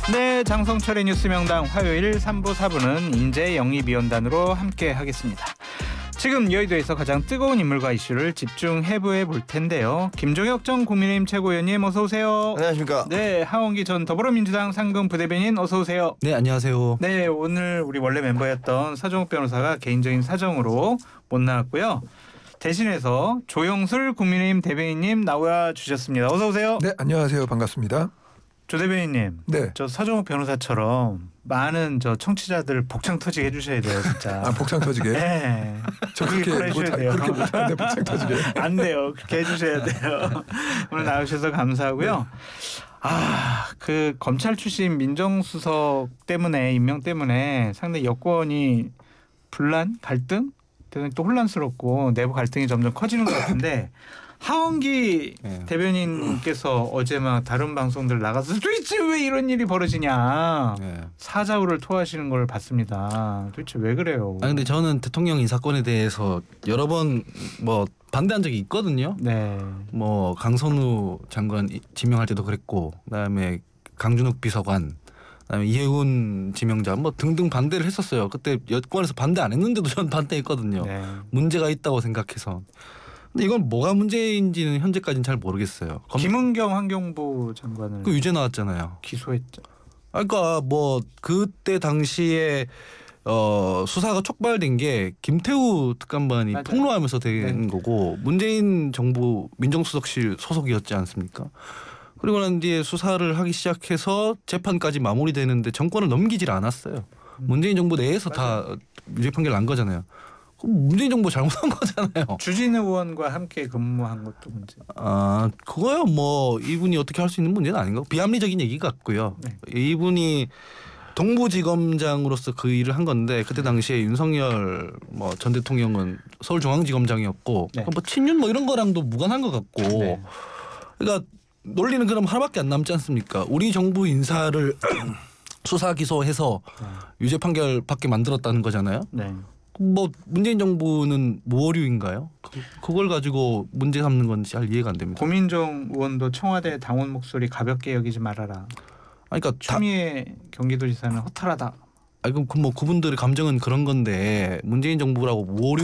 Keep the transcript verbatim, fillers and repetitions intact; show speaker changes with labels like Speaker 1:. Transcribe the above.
Speaker 1: 네, 장성철의 뉴스명당 화요일 삼 부 사 부는 인재영입위원단으로 함께 하겠습니다. 지금 여의도에서 가장 뜨거운 인물과 이슈를 집중 해부해 볼 텐데요. 김종혁 전 국민의힘 최고위원님 어서 오세요.
Speaker 2: 안녕하십니까.
Speaker 1: 네, 하원기 전 더불어민주당 상근 부대변인 어서 오세요.
Speaker 3: 네, 안녕하세요.
Speaker 1: 네, 오늘 우리 원래 멤버였던 서정욱 변호사가 개인적인 사정으로 못 나왔고요. 대신해서 조영술 국민의힘 대변인님 나와 주셨습니다. 어서 오세요.
Speaker 4: 네, 안녕하세요. 반갑습니다.
Speaker 1: 조 대변인님,
Speaker 4: 네.
Speaker 1: 저 서정욱 변호사처럼 많은 저 청취자들 복창 터지게 해주셔야 돼요, 진짜.
Speaker 4: 아, 복창 터지게.
Speaker 1: 네.
Speaker 4: 저 그렇게
Speaker 1: 해주셔야
Speaker 4: 못
Speaker 1: 돼요.
Speaker 4: 그렇게 못하는데 복창 터지게.
Speaker 1: 안 돼요. 그렇게 해주셔야 돼요. 오늘 나오셔서 감사하고요. 네. 아, 그 검찰 출신 민정수석 때문에 임명 때문에 상당히 여권이 분란, 갈등, 또 혼란스럽고 내부 갈등이 점점 커지는 것 같은데. 하원기 네. 대변인께서 어제 막 다른 방송들 나가서 도대체 왜 이런 일이 벌어지냐 네. 사자우를 토하시는 걸 봤습니다. 도대체 왜 그래요?
Speaker 3: 아 근데 저는 대통령 인사권에 대해서 여러 번 뭐 반대한 적이 있거든요.
Speaker 1: 네.
Speaker 3: 뭐 강선우 장관 지명할 때도 그랬고, 그다음에 강준욱 비서관, 그다음에 이해운 지명자 뭐 등등 반대를 했었어요. 그때 여권에서 반대 안 했는데도 전 반대했거든요. 네. 문제가 있다고 생각해서. 근데 이건 뭐가 문제인지는 현재까지는 잘 모르겠어요. 검...
Speaker 1: 김은경 환경부 장관을
Speaker 3: 그 유죄 나왔잖아요.
Speaker 1: 기소했죠.
Speaker 3: 그러니까 뭐 그때 당시에 어 수사가 촉발된 게 김태우 특감반이 맞아요. 폭로하면서 된 네. 거고 문재인 정부 민정수석실 소속이었지 않습니까? 그리고 난 뒤에 수사를 하기 시작해서 재판까지 마무리되는데 정권을 넘기질 않았어요. 음. 문재인 정부 내에서 맞아요. 다 유죄 판결 난 거잖아요. 문재인 정부 잘못한 거잖아요.
Speaker 1: 주진우 의원과 함께 근무한 것도 문제.
Speaker 3: 아 그거야 뭐 이분이 어떻게 할 수 있는 문제는 아닌 거. 비합리적인 얘기 같고요. 네. 이분이 동부지검장으로서 그 일을 한 건데 그때 당시에 윤석열 뭐 전 대통령은 서울중앙지검장이었고 네. 뭐 친윤 뭐 이런 거랑도 무관한 것 같고. 네. 그러니까 논리는 그럼 하나밖에 안 남지 않습니까? 우리 정부 인사를 수사 기소해서 네. 유죄 판결 받게 만들었다는 거잖아요. 네. 뭐 문재인 정부는 무오류인가요? 그, 그걸 가지고 문제 삼는 건 잘 이해가 안 됩니다.
Speaker 1: 고민정 의원도 청와대 당원 목소리 가볍게 여기지 말아라.
Speaker 3: 그러니까
Speaker 1: 추미애 경기도지사는 허탈하다.
Speaker 3: 아 그럼 뭐 그분들의 감정은 그런 건데 문재인 정부라고 무오류